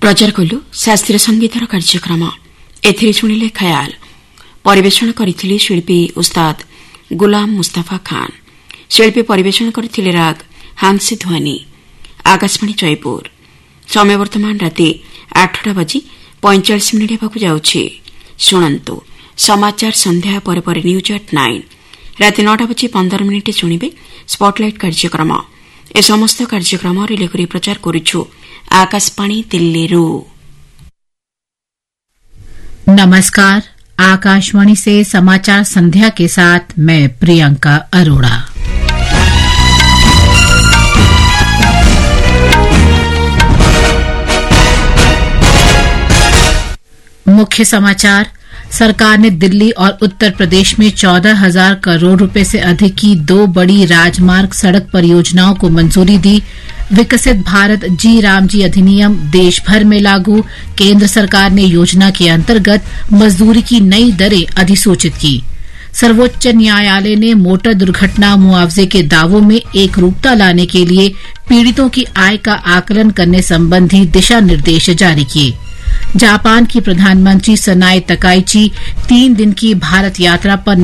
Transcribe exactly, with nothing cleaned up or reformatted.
प्रचार कलु शास्त्रीय संगीतर कार्यक्रम एथिरे शुणिले खयाल परिवेषण करथिले शिल्पी उस्ताद गुलाम मुस्तफा खान। शिल्पी परिवेषण करथिले राग हांसी ध्वनि। आकाशवाणी जयपुर समय वर्तमान राति आठटा बजी पैंचाश मिनिट हेबाकु जाउछि। शुणन्तु समाचार संध्या पर पर न्यूज एट नाइन। राति नौटा बजी पंदर मिनिट शुणिबे स्पॉटलाइट कार्यक्रम। ए समस्त कार्यक्रम रिले करी प्रचार करुछु आकाशवाणी दिल्लीरू। नमस्कार, आकाशवाणी से समाचार संध्या के साथ मैं प्रियंका अरोड़ा। मुख्य समाचार। सरकार ने दिल्ली और उत्तर प्रदेश में चौदह हजार करोड़ रुपए से अधिक की दो बड़ी राजमार्ग सड़क परियोजनाओं को मंजूरी दी। विकसित भारत जी रामजी अधिनियम देश भर में लागू। केंद्र सरकार ने योजना के अंतर्गत मजदूरी की नई दरें अधिसूचित की। सर्वोच्च न्यायालय ने मोटर दुर्घटना मुआवजे के दावों में एक रूपता लाने के लिए पीड़ितों की आय का आकलन करने संबंधी दिशा निर्देश जारी किए। जापान की प्रधानमंत्री सनाए तकाइची तीन दिन की भारत यात्रा पर